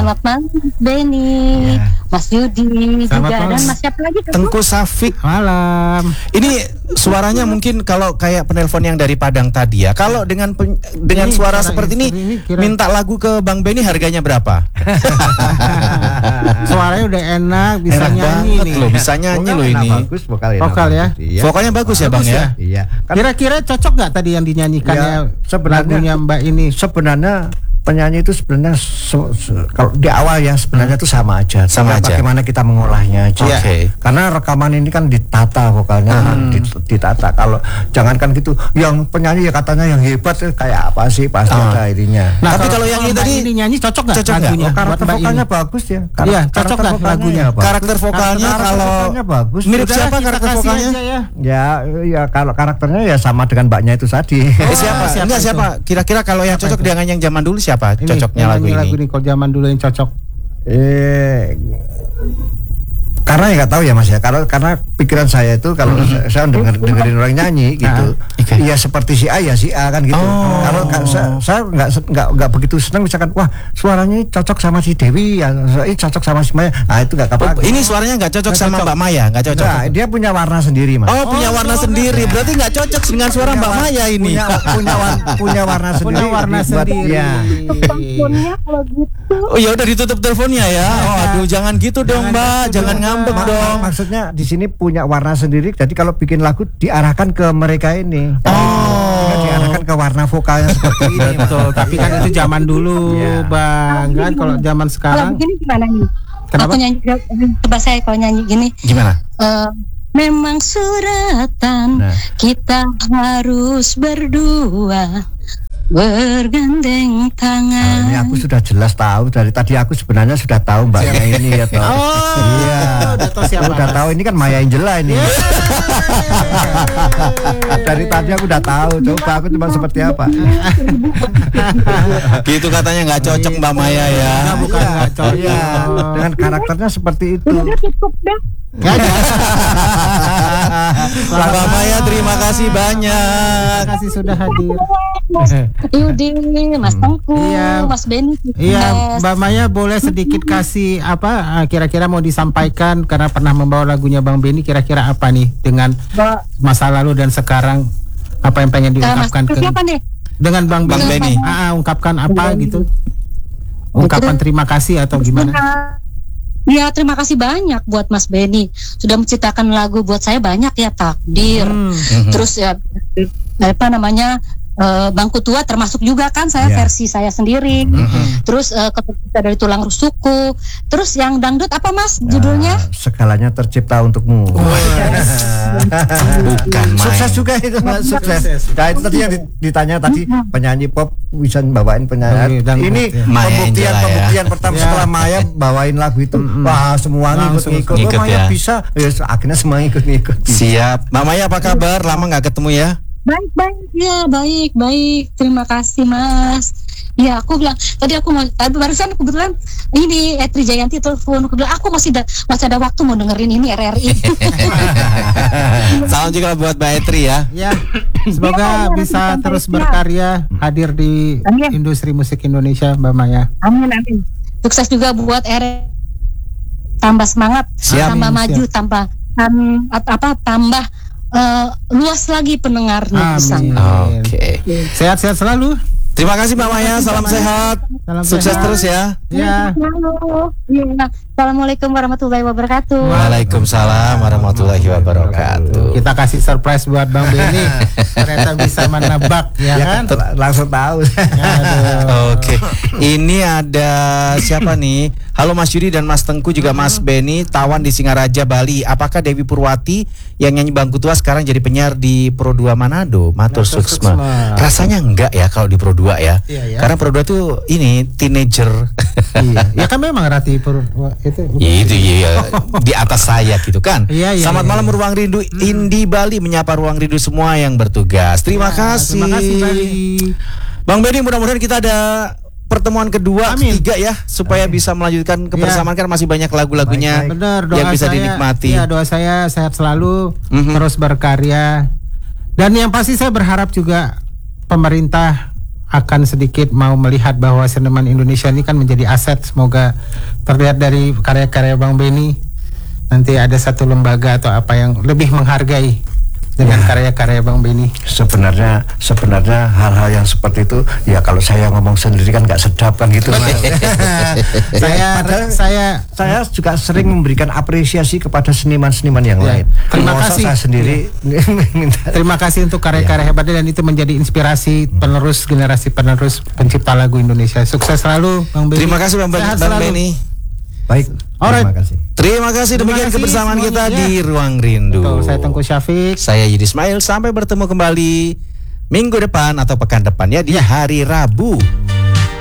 Selamat malam Benny, Mas Yudi juga, dan Mas siapa lagi? Tengku Safik. Malam. Ini suaranya mungkin kalau kayak penelpon yang dari Padang tadi ya. Kalau dengan suara seperti ini minta lagu ke Bang Benny harganya berapa? Suaranya udah enak, bisa enak nyanyi nih. loh, bisa nyanyi loh ini. Bagus vokal ya. Vokalnya bagus ya Bang ya. Iya. Kira-kira cocok nggak tadi yang dinyanyikannya lagunya Mbak ini? Sebenarnya penyanyi itu sebenarnya kalau di awal ya sebenarnya itu sama aja. Bagaimana kita mengolahnya aja. Karena rekaman ini kan ditata vokalnya, ditata. Kalau jangankan gitu, yang penyanyi ya katanya yang hebat kayak apa sih pasti ada ininya. Nah, tapi kalau yang ini tadi nyanyi cocok nggak lagunya? Karakter vokalnya bagus ya. Iya, cocok nggak lagunya? Karakter vokalnya kalau bagus. Mirip siapa karakter vokalnya? Ya kalau karakternya ya sama dengan mbaknya itu tadi. Siapa? Kira-kira kalau yang cocok dengan yang zaman dulu siapa cocoknya lagu ini? Kalau zaman dulu yang cocok. Karena ya nggak tahu ya Mas ya, karena pikiran saya itu kalau saya dengerin orang nyanyi gitu, ya seperti si A ya si A kan gitu. Kalau saya nggak begitu senang misalkan wah suaranya cocok sama si Dewi, ya cocok sama si Maya, itu nggak apa-apa. Ini suaranya nggak cocok sama Mbak Maya, nggak cocok. Nah, dia punya warna sendiri Mas. Punya warna sendiri, berarti nggak cocok dengan suara Mbak Maya ini. Punya warna sendiri. Punya warna sendiri. Teleponnya kalau gitu. Oh ya udah ditutup teleponnya ya. Aduh jangan gitu dong Mbak, jangan ngambek dong. Maksudnya di sini punya warna sendiri. Jadi kalau bikin lagu diarahkan ke mereka ini. Diarahkan ke warna vokalnya seperti ini. Betul. Tapi kan itu zaman dulu, Bang. Kan kalau zaman sekarang. Kalau begini gimana nih? Kenapa? Aku nyanyi, coba saya kalau nyanyi gini. Gimana? Memang suratan kita harus berdua bergandeng tangan. Ini aku sudah jelas tahu dari tadi, aku sebenarnya sudah tahu mbaknya ini ya toh. Udah tahu ini kan Maya Angela ini. Dari tadi aku udah tahu. Coba aku cuma seperti apa. Gitu katanya nggak cocok Mbak Maya ya. Bukan nggak cocok. Dengan karakternya seperti itu. Udah cukup dah. Mbak Maya terima kasih banyak. Terima kasih sudah hadir. Yudi, Mas Tengku, Mas Benny. Iya, Mbak Maya boleh sedikit kasih apa kira-kira mau disampaikan karena pernah membawa lagunya Bang Benny, kira-kira apa nih dengan masa lalu dan sekarang, apa yang pengen diungkapkan dengan Bang Benny? Ungkapkan apa gitu? Ungkapan terima kasih atau gimana? Ya terima kasih banyak buat Mas Benny sudah menciptakan lagu buat saya banyak ya, Takdir. Terus ya apa namanya Bangku Tua termasuk juga kan saya versi saya sendiri. Terus Ketika dari Tulang Rusukku. Terus yang dangdut apa Mas judulnya? Segalanya Tercipta Untukmu. Bukan main. Sukses juga itu Mas, sukses. Nah itu tadi yang ditanya tadi, penyanyi pop bisa bawain penyanyi. Ini pembuktian pertama setelah Maya bawain lagu itu. Wah semua ngikut. Maya bisa, akhirnya semua ngikut. Siap. Mbak Maya apa kabar? Lama nggak ketemu ya? Baik. Terima kasih Mas. Ya aku bilang tadi barusan kebetulan ini Etri Jayanti telepon, aku bilang aku masih ada waktu mau dengerin ini RRI. Salam juga buat Mbak Etri ya. Ya, semoga bisa terus berkarya, hadir di industri musik Indonesia Mbak Maya. Amin. Sukses juga buat RRI. Tambah semangat, tambah maju, tambah luas lagi pendengarnya. Oke. Sehat-sehat selalu. Terima kasih Mbak Maya, salam sehat. Sukses terus ya. Ya. Assalamualaikum warahmatullahi wabarakatuh. Waalaikumsalam warahmatullahi wabarakatuh. Kita kasih surprise buat Bang Benny. Ternyata bisa menebak ya kan? Langsung tahu. Oke. Ini ada siapa nih? Halo Mas Yudi dan Mas Tengku juga Mas Benny, Tawan di Singaraja, Bali. Apakah Dewi Purwati yang nyanyi Bangku Tua sekarang jadi penyiar di Pro 2 Manado? Matur Suksma. Rasanya enggak ya kalau di Pro 2 ya. Karena Pro 2 tuh ini teenager. Ya kan memang Rati itu di atas saya gitu kan. Selamat malam Ruang Rindu Indi Bali, menyapa Ruang Rindu semua yang bertugas. Terima kasih. Terima kasih Bali. Bang Benny, mudah-mudahan kita ada pertemuan kedua, ketiga ya, supaya bisa melanjutkan kebersamaan karena masih banyak lagu-lagunya yang bisa dinikmati. Ya, doa saya sehat selalu, terus berkarya. Dan yang pasti saya berharap juga pemerintah akan sedikit mau melihat bahwa seniman Indonesia ini kan menjadi aset. Semoga terlihat dari karya-karya Bang Benny nanti ada satu lembaga atau apa yang lebih menghargai dengan karya-karya Bang Benny. Sebenarnya hal-hal yang seperti itu ya kalau saya ngomong sendiri kan nggak sedap kan gitu. Saya juga sering memberikan apresiasi kepada seniman-seniman yang lain. Terima kasih. Saya sendiri terima kasih untuk karya-karya hebatnya dan itu menjadi inspirasi generasi penerus pencipta lagu Indonesia. Sukses selalu Bang Benny. Terima kasih Bang Benny. Baik. Terima kasih demikian kebersamaan kita di Ruang Rindu. Betul, saya Tengku Syafiq. Saya Yudi Ismail. Sampai bertemu kembali minggu depan atau pekan depan ya di hari Rabu.